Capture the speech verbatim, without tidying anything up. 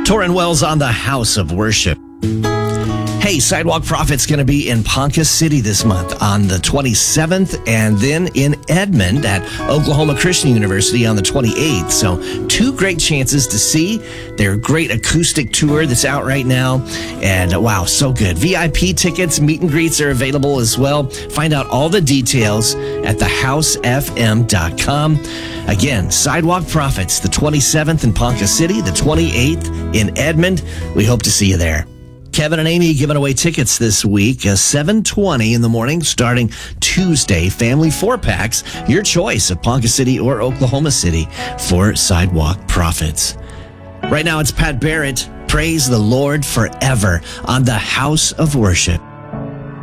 Torrin Wells on the House of Worship. Hey, Sidewalk Prophet's going to be in Ponca City this month on the twenty-seventh, and then in Edmond at Oklahoma Christian University on the twenty-eighth. So two great chances to see their great acoustic tour that's out right now. And uh, wow, so good. V I P tickets, meet and greets are available as well. Find out all the details at the house f m dot com. Again, Sidewalk Prophets, the twenty-seventh in Ponca City, the twenty-eighth in Edmond. We hope to see you there. Kevin and Amy giving away tickets this week, uh, seven twenty in the morning, starting Tuesday. Family four-packs, your choice of Ponca City or Oklahoma City for Sidewalk Prophets. Right now, it's Pat Barrett. Praise the Lord forever on the House of Worship.